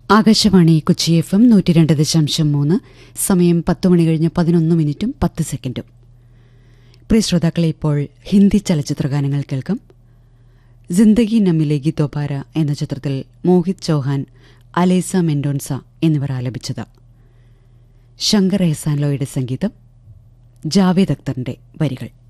Akashvani Kochi FM 102.3. സമയം 10 മണി കഴിഞ്ഞ് 11 മിനിറ്റും 10 സെക്കൻഡും. പ്രിയ ശ്രോതാക്കളെ, ഇപ്പോൾ ഹിന്ദി ചലച്ചിത്രഗാനങ്ങൾ കേൾക്കാം. ജിന്ദഗി നമിലേഗി ദോബാര എന്ന ചിത്രത്തിൽ മോഹിത് ചൗഹാൻ, അലേസ മെൻഡോൻസ എന്നിവർ ആലപിച്ചത്. ശങ്കർ എഹ്സാൻ ലോയുടെ സംഗീതം, ജാവേദ് അക്തറിന്റെ വരികൾ.